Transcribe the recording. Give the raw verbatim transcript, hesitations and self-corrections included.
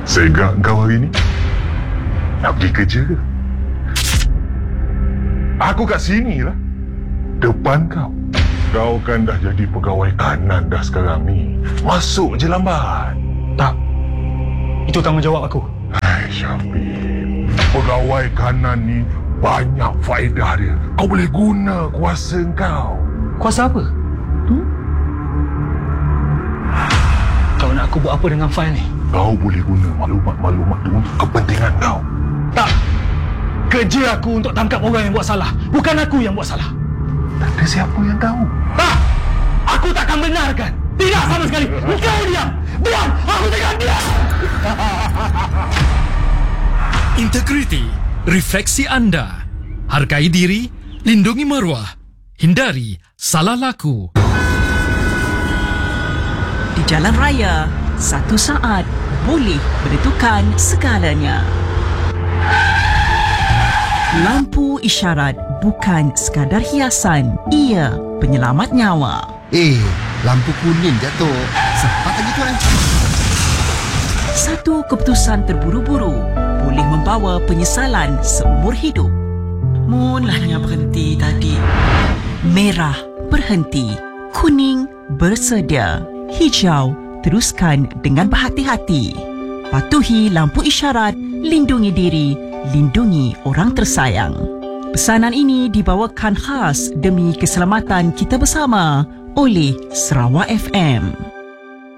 Segak kau hari ni? Nak pergi kerja ke? Aku kat sini lah. Depan kau. Kau kan dah jadi pegawai kanan dah sekarang ni. Masuk je lambat. Tak. Itu tanggungjawab aku. Hai Syafiq. Pegawai kanan ni banyak faedah dia. Kau boleh guna kuasa kau. Kuasa apa? Hmm? Kau nak aku buat apa dengan fail ni? Kau boleh guna maklumat-maklumat tu untuk kepentingan kau. Tak. Kerja aku untuk tangkap orang yang buat salah. Bukan aku yang buat salah. Tak ada siapa yang tahu. Tak. Aku takkan benarkan. Tidak sama sekali. Kau diam. Diam. Aku takkan diam. Integriti. Refleksi anda. Hargai diri. Lindungi maruah. Hindari salah laku. Di jalan raya, satu saat boleh menentukan segalanya. Lampu isyarat bukan sekadar hiasan, ia penyelamat nyawa. Eh, lampu kuning jatuh. Cepat lagi tuan. Satu keputusan terburu-buru boleh membawa penyesalan seumur hidup. Mulanya berhenti tadi. Merah berhenti, kuning bersedia, hijau teruskan dengan berhati-hati. Patuhi lampu isyarat, lindungi diri, lindungi orang tersayang. Pesanan ini dibawakan khas demi keselamatan kita bersama oleh Sarawak F M.